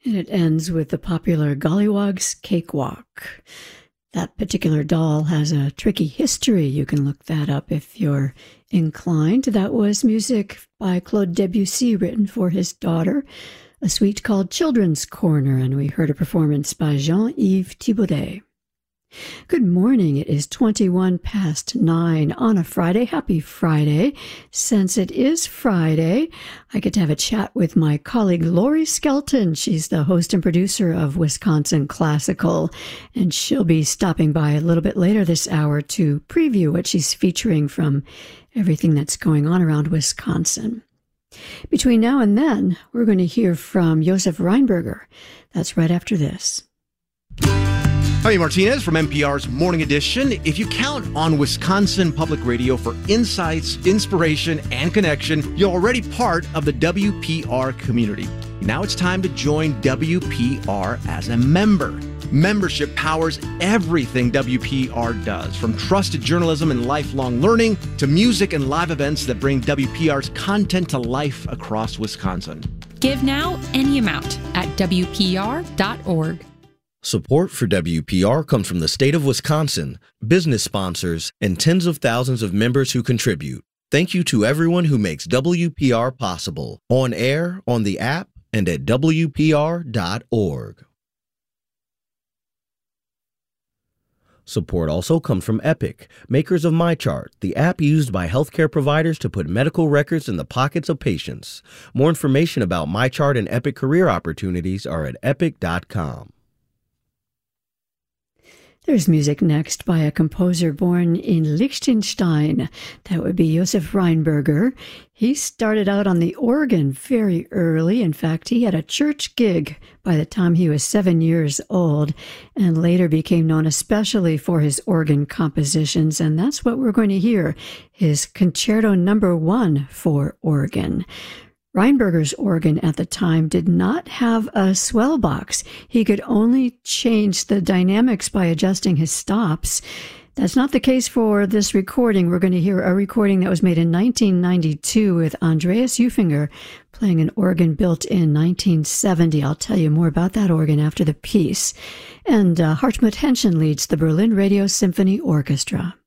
And it ends with the popular Gollywog's Cakewalk. That particular doll has a tricky history. You can look that up if you're inclined. That was music by Claude Debussy written for his daughter, a suite called Children's Corner, and we heard a performance by Jean-Yves Thibaudet. Good morning. It is 21 past 9 on a Friday. Happy Friday. Since it is Friday, I get to have a chat with my colleague Lori Skelton. She's the host and producer of Wisconsin Classical, and she'll be stopping by a little bit later this hour to preview what she's featuring from everything that's going on around Wisconsin. Between now and then, we're going to hear from Josef Reinberger. That's right after this. Jaime Martinez from NPR's Morning Edition. If you count on Wisconsin Public Radio for insights, inspiration, and connection, you're already part of the WPR community. Now it's time to join WPR as a member. Membership powers everything WPR does, from trusted journalism and lifelong learning to music and live events that bring WPR's content to life across Wisconsin. Give now any amount at WPR.org. Support for WPR comes from the state of Wisconsin, business sponsors, and tens of thousands of members who contribute. Thank you to everyone who makes WPR possible, on air, on the app, and at WPR.org. Support also comes from Epic, makers of MyChart, the app used by healthcare providers to put medical records in the pockets of patients. More information about MyChart and Epic career opportunities are at epic.com. There's music next by a composer born in Liechtenstein. That would be Josef Reinberger. He started out on the organ very early. In fact, he had a church gig by the time he was 7 years old, and later became known especially for his organ compositions, and that's what we're going to hear, his Concerto No. 1 for organ. Reinberger's organ at the time did not have a swell box. He could only change the dynamics by adjusting his stops. That's not the case for this recording. We're going to hear a recording that was made in 1992 with Andreas Euffinger playing an organ built in 1970. I'll tell you more about that organ after the piece. And Hartmut Henschen leads the Berlin Radio Symphony Orchestra.